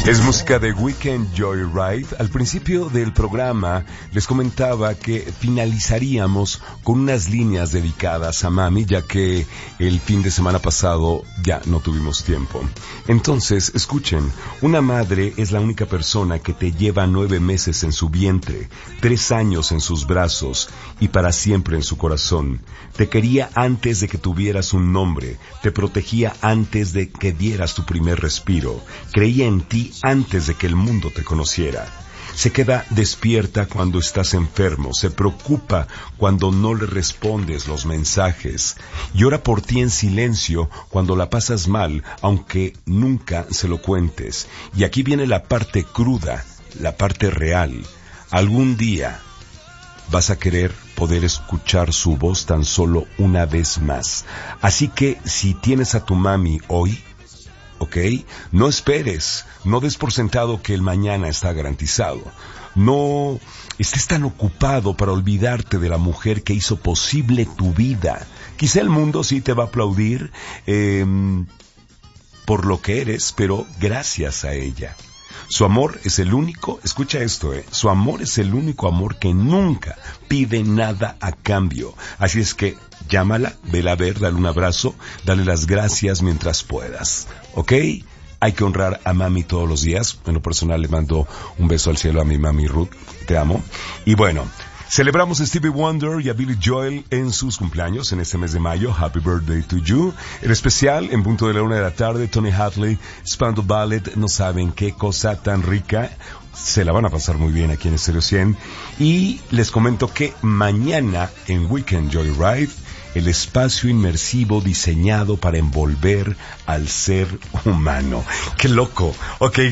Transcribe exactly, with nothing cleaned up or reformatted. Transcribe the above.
Es música de Weekend Joyride. Al principio del programa les comentaba que finalizaríamos con unas líneas dedicadas a mami, ya que el fin de semana pasado ya no tuvimos tiempo. Entonces, escuchen, una madre es la única persona que te lleva nueve meses en su vientre, tres años en sus brazos y para siempre en su corazón. Te quería antes de que tuvieras un nombre, te protegía antes de que dieras tu primer respiro, creía en ti antes de que el mundo te conociera. Se queda despierta cuando estás enfermo, se preocupa cuando no le respondes los mensajes, llora por ti en silencio cuando la pasas mal, aunque nunca se lo cuentes. Y aquí viene la parte cruda, la parte real. Algún día vas a querer poder escuchar su voz tan solo una vez más. Así que si tienes a tu mami hoy, ¿ok? No esperes, no des por sentado que el mañana está garantizado. No estés tan ocupado para olvidarte de la mujer que hizo posible tu vida. Quizá el mundo sí te va a aplaudir eh, por lo que eres, pero gracias a ella. Su amor es el único, escucha esto, eh, su amor es el único amor que nunca pide nada a cambio. Así es que llámala, vela a ver, dale un abrazo, dale las gracias mientras puedas, ¿ok? Hay que honrar a mami todos los días. En lo personal le mando un beso al cielo a mi mami Ruth, te amo. Y bueno, celebramos a Stevie Wonder y a Billy Joel en sus cumpleaños en este mes de mayo. Happy birthday to you. El especial, en punto de la una de la tarde, Tony Hadley, Spandau Ballet. No saben qué cosa tan rica. Se la van a pasar muy bien aquí en Stereo cien. Y les comento que mañana en Weekend Joyride, el espacio inmersivo diseñado para envolver al ser humano. ¡Qué loco! Ok.